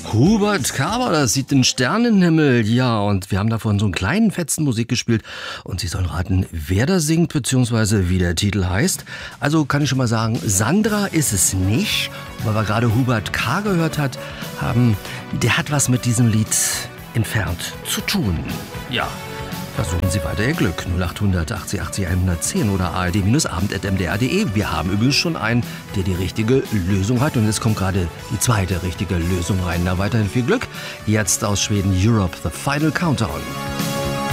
Hubert Kaber, das sieht den Sternenhimmel. Ja, und wir haben davon so einen kleinen Fetzen Musik gespielt. Und Sie sollen raten, wer da singt, beziehungsweise wie der Titel heißt. Also kann ich schon mal sagen, Sandra ist es nicht. Weil wir gerade Hubert K. gehört haben, der hat was mit diesem Lied entfernt zu tun. Ja. Versuchen Sie weiter Ihr Glück. 0800 80 80 110 oder ald-abend@mdr.de. Wir haben übrigens schon einen, der die richtige Lösung hat. Und jetzt kommt gerade die zweite richtige Lösung rein. Na, weiterhin viel Glück. Jetzt aus Schweden Europe, The Final Countdown.